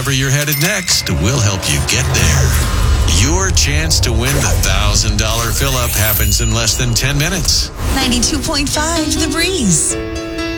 wherever you're headed next, we'll help you get there. Your chance to win the $1,000 fill-up happens in less than 10 minutes. 92.5 The Breeze.